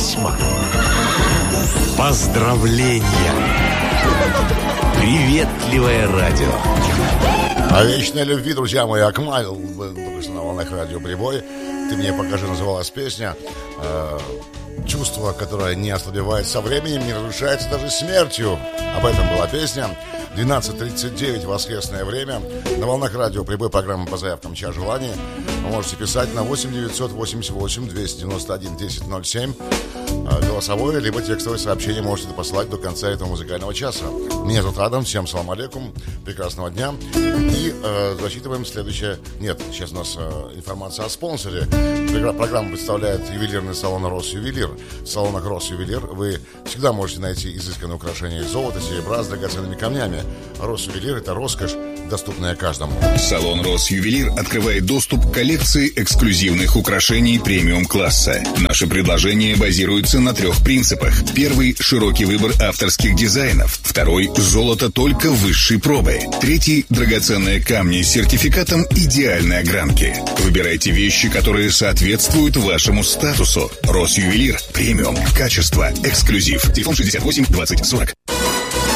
письма, поздравления, приветливое радио. О вечной любви, друзья мои, Акмал, только что на волнах радио «Прибой». «Ты мне покажи» называлась песня. Чувство, которое не ослабевает со временем, не разрушается даже смертью. Об этом была песня. 12:39, воскресное время. На волнах радио «Прибой», программа по заявкам «Час желаний». Вы можете писать на 8 988 291 1007. Голосовое, либо текстовое сообщение можете послать до конца этого музыкального часа. Меня зовут Адам, всем салам алейкум, прекрасного дня. И зачитываем следующее. Нет, сейчас у нас информация о спонсоре. Программу представляет ювелирный салон «Росювелир». В салонах «Росювелир» вы всегда можете найти изысканные украшения из золота, серебра с драгоценными камнями. «Росювелир» — это роскошь, доступная каждому. Салон «Росювелир» открывает доступ к коллекции эксклюзивных украшений премиум-класса. Наши предложения базируются на 3 принципах. Первый – широкий выбор авторских дизайнов. Второй – золото только высшей пробы. Третий – драгоценные камни с сертификатом идеальной огранки. Выбирайте вещи, которые соответствуют вашему статусу. «Росювелир» – премиум, качество, эксклюзив. Телефон 68 20 40.